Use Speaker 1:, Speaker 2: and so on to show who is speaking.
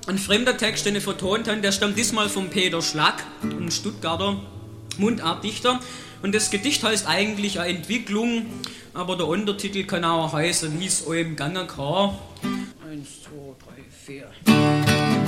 Speaker 1: Ein fremder Text, den ich vertont habe, der stammt diesmal von Peter Schlack, ein Stuttgarter Mundartdichter. Und das Gedicht heißt eigentlich eine Entwicklung, aber der Untertitel kann auch heißen, wie es eurem Gange kann. 1, 2, 3, 4.